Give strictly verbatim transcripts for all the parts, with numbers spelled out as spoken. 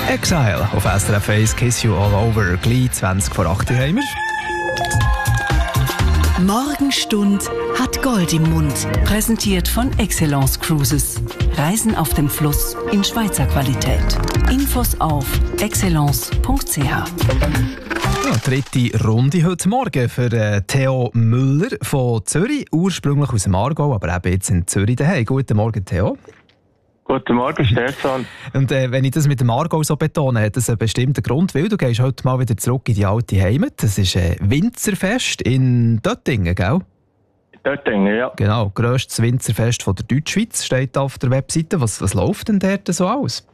Exile auf S R F eins, Kiss You All Over, gleich zwanzig vor acht Uhr haben wir. Morgenstund hat Gold im Mund. Präsentiert von Excellence Cruises. Reisen auf dem Fluss in Schweizer Qualität. Infos auf excellence punkt c h. Ja, dritte Runde heute Morgen für äh, Theo Müller von Zürich. Ursprünglich aus dem Aargau, aber eben jetzt in Zürich daheim. Guten Morgen, Theo. Guten Morgen, Stefan. Und äh, wenn ich das mit dem Aargau so betone, hat das einen bestimmten Grund, weil du gehst heute mal wieder zurück in die alte Heimat. Das ist ein Winzerfest in Döttingen, gell? Döttingen, ja. Genau, grösstes Winzerfest von der Deutschschweiz steht auf der Webseite. Was, was läuft denn dort so aus?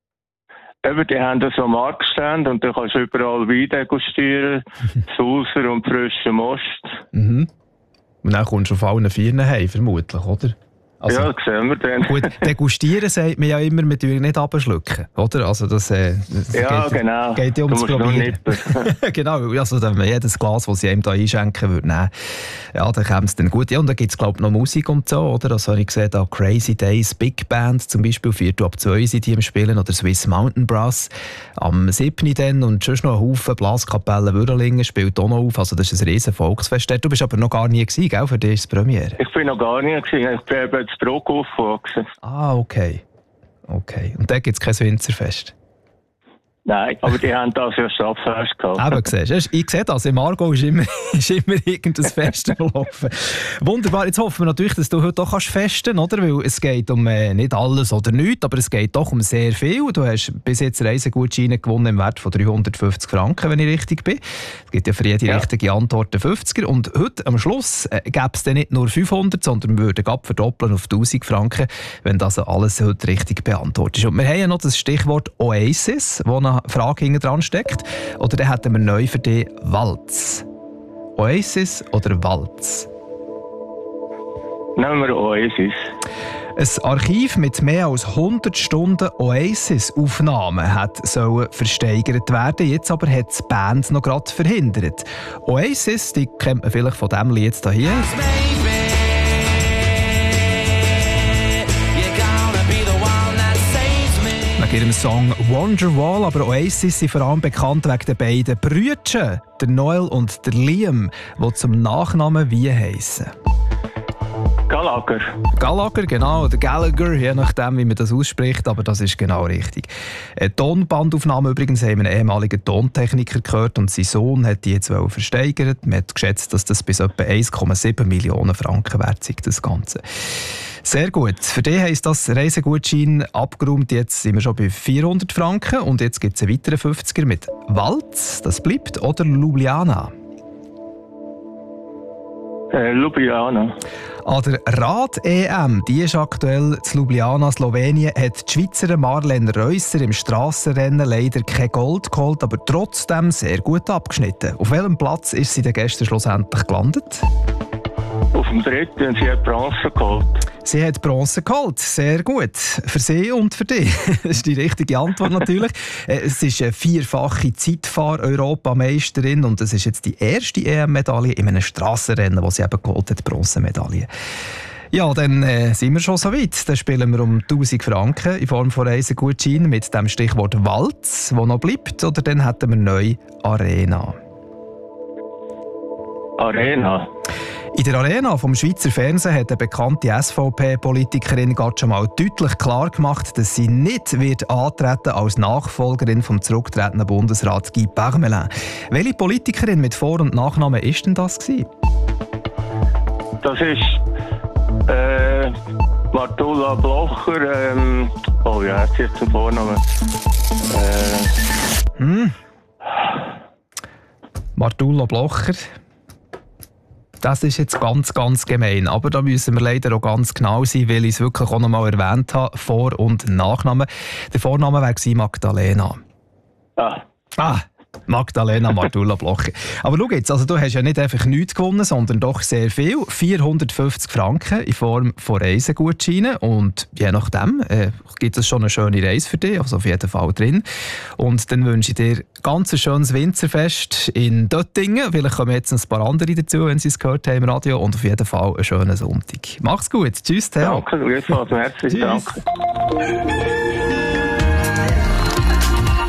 Eben, die haben so Marktstände und da kannst du überall Wein degustieren, Sauser und frischen Most. Mhm. Und dann kommst du auf allen Vieren heim, vermutlich, oder? Also, ja, das sehen wir dann. Gut, degustieren sagt man ja immer, wir dürfen nicht abschlucken, oder? Also das, äh, das ja, geht, genau. geht ja ums Probieren. Genau, also wenn man jedes Glas, das sie einem da einschenken würde, nehmen, ja, dann käme es dann gut. Ja, und dann gibt es, glaube ich, noch Musik und so, oder? Also habe ich gesehen, da Crazy Days, Big Band zum Beispiel, vier ab zwei sind die im Spielen, oder Swiss Mountain Brass. Am siebten dann und schon noch ein Haufen Blaskapelle Würrlingen spielt auch noch auf, also das ist ein riesen Volksfest. Du bist aber noch gar nie gewesen, gell? Für dich ist es Premiere. Ich bin noch gar nie gewesen, ich bin eben in Bruck aufgewachsen. Ah, okay. Okay. Und da gibt es kein Winzerfest? Nein, aber die haben das ja Stadtfest gehabt. Eben, siehst du, ich sehe das, im Aargau ist immer, ist immer irgendein Fest gelaufen. Wunderbar, jetzt hoffen wir natürlich, dass du heute auch kannst festen, oder? Weil es geht um äh, nicht alles oder nichts, aber es geht doch um sehr viel. Du hast bis jetzt Reisegutscheine gewonnen im Wert von dreihundertfünfzig Franken, wenn ich richtig bin. Es gibt ja für jede ja. richtige Antwort einen fünfziger. Und heute am Schluss äh, gäbe es dann nicht nur fünfhundert, sondern wir würden gerade verdoppeln auf tausend Franken, wenn das alles heute richtig beantwortet ist. Und wir haben ja noch das Stichwort Oasis, wo eine Frage hinten dran steckt. Oder dann hätten wir neu für dich Walz. Oasis oder Walz? Nehmen wir Oasis. Ein Archiv mit mehr als hundert Stunden Oasis-Aufnahmen hat sollen versteigert werden. Jetzt aber hat die Band noch gerade verhindert. Oasis, die kennt man vielleicht von diesem Lied hier. Wegen ihrem Song Wonderwall, aber Oasis sind vor allem bekannt wegen den beiden Brüdern, der Noel und der Liam, die zum Nachnamen wie heissen. Gallagher. Gallagher, genau, oder Gallagher, je nachdem, wie man das ausspricht, aber das ist genau richtig. Eine Tonbandaufnahme übrigens haben wir einen ehemaligen Tontechniker gehört und sein Sohn hat die jetzt versteigert. Man hat geschätzt, dass das bis etwa eins Komma sieben Millionen Franken wert ist, das Ganze. Sehr gut. Für dich heisst das Reisegutschein abgeräumt. Jetzt sind wir schon bei vierhundert Franken und jetzt gibt es einen weiteren fünfziger mit Walz, das bleibt, oder Ljubljana? Äh, Ljubljana. An der Rad-E M, die ist aktuell in Ljubljana, Slowenien, hat die Schweizer Marlene Reusser im Strassenrennen leider kein Gold geholt, aber trotzdem sehr gut abgeschnitten. Auf welchem Platz ist sie denn gestern schlussendlich gelandet? Auf dem dritten und sie hat Bronze geholt. Sie hat Bronze geholt. Sehr gut. Für sie und für dich. Das ist die richtige Antwort natürlich. Es ist eine vierfache Zeitfahr-Europameisterin und es ist jetzt die erste E M-Medaille in einem Strassenrennen, die sie eben geholt hat, Bronzemedaille. Ja, dann äh, sind wir schon so weit. Dann spielen wir um tausend Franken in Form von Reisegutschein mit dem Stichwort Walz, das noch bleibt. Oder dann hätten wir neu Arena. Arena. In der Arena vom Schweizer Fernsehen hat eine bekannte S V P-Politikerin gerade schon mal deutlich klar gemacht, dass sie nicht wird antreten als Nachfolgerin vom zurücktretenden Bundesrat Guy Parmelin. Welche Politikerin mit Vor- und Nachnamen ist denn das gewesen? Das ist äh, Martula Blocher. Ähm, oh ja, jetzt ist zum Vornamen. Äh, hm. Martula Blocher. Das ist jetzt ganz, ganz gemein. Aber da müssen wir leider auch ganz genau sein, weil ich es wirklich auch noch mal erwähnt habe. Vor- und Nachname. Der Vorname wäre Magdalena. Ah. Ah, Magdalena Martula Blocher. Aber schau jetzt, also du hast ja nicht einfach nichts gewonnen, sondern doch sehr viel. vierhundertfünfzig Franken in Form von Reisegutscheinen. Und je nachdem äh, gibt es schon eine schöne Reise für dich, also auf jeden Fall drin. Und dann wünsche ich dir ganz ein schönes Winzerfest in Döttingen. Vielleicht kommen jetzt ein paar andere dazu, wenn sie es gehört haben im Radio. Und auf jeden Fall einen schönen Sonntag. Mach's gut. Tschüss, Theo. Danke, grüß Gott, merci, danke.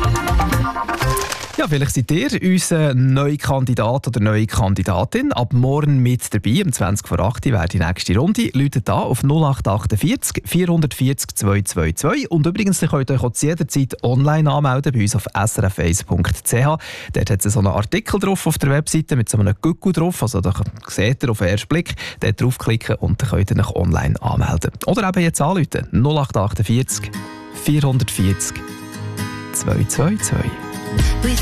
Ja, vielleicht seid ihr unser neuer Kandidat oder neue Kandidatin. Ab morgen mit dabei, um zwanzig vor acht wäre die nächste Runde. Läutet da auf null acht achtundvierzig vierhundertvierzig zweihundertzweiundzwanzig. Und übrigens, ihr könnt euch auch jederzeit online anmelden bei uns auf s r f eins punkt c h. Dort hat es so einen Artikel drauf auf der Webseite mit so einem Gucku drauf. Also da seht ihr auf den ersten Blick. Dort draufklicken und dann könnt ihr euch online anmelden. Oder eben jetzt anrufen. null acht achtundvierzig vierhundertvierzig zweihundertzweiundzwanzig.